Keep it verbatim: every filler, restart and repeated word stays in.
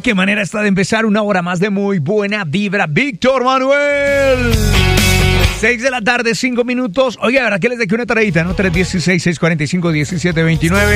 qué manera está de empezar una hora más de muy buena vibra. Víctor Manuel. seis de la tarde, cinco minutos. Oiga, ¿verdad que les dejé una tareita, no? tres uno seis, seis cuatro cinco, uno siete dos nueve.